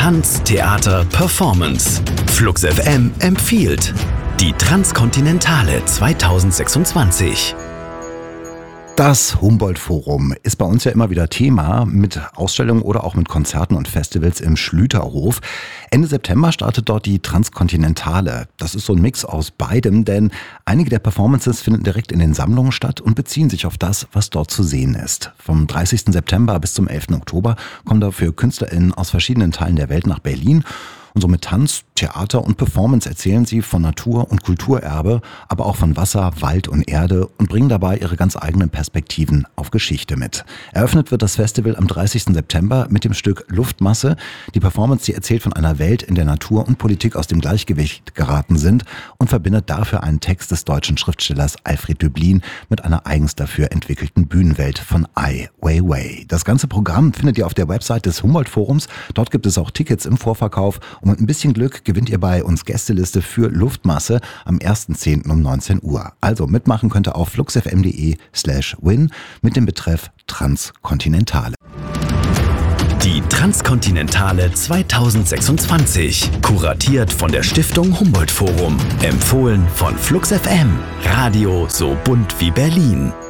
Tanz, Theater, Performance. Flux FM empfiehlt die Transkontinentale 2026. Das Humboldt-Forum ist bei uns ja immer wieder Thema mit Ausstellungen oder auch mit Konzerten und Festivals im Schlüterhof. Ende September startet dort die Transkontinentale. Das ist so ein Mix aus beidem, denn einige der Performances finden direkt in den Sammlungen statt und beziehen sich auf das, was dort zu sehen ist. Vom 30. September bis zum 11. Oktober kommen dafür KünstlerInnen aus verschiedenen Teilen der Welt nach Berlin. Und so mit Tanz, Theater und Performance erzählen sie von Natur- und Kulturerbe, aber auch von Wasser, Wald und Erde und bringen dabei ihre ganz eigenen Perspektiven auf Geschichte mit. Eröffnet wird das Festival am 30. September mit dem Stück Luftmasse. Die Performance, die erzählt von einer Welt, in der Natur und Politik aus dem Gleichgewicht geraten sind und verbindet dafür einen Text des deutschen Schriftstellers Alfred Döblin mit einer eigens dafür entwickelten Bühnenwelt von Ai Weiwei. Das ganze Programm findet ihr auf der Website des Humboldt-Forums. Dort gibt es auch Tickets im Vorverkauf. Und mit ein bisschen Glück gewinnt ihr bei uns Gästeliste für Luftmasse am 1.10. um 19 Uhr. Also mitmachen könnt ihr auf fluxfm.de/win mit dem Betreff Transkontinentale. Die Transkontinentale 2026. Kuratiert von der Stiftung Humboldt Forum. Empfohlen von Flux FM. Radio so bunt wie Berlin.